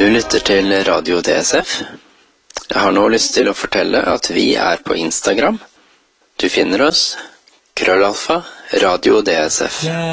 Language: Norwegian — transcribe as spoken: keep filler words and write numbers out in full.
Du lytter til Radio D S F. Jeg har nå lyst til å fortelle at vi er på Instagram. Du finner oss, krøllalfa, Radio D S F.